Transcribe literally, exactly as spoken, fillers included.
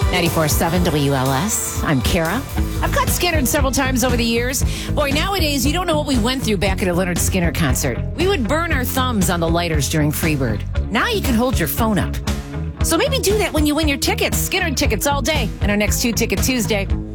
ninety-four point seven W L S. I'm Kara. I've got Skinner several times over the years. Boy, nowadays, you don't know what we went through back at a Leonard Skinner concert. We would burn our thumbs on the lighters during Freebird. Now you can hold your phone up. So maybe do that when you win your tickets. Skinner tickets all day and our next Two Ticket Tuesday.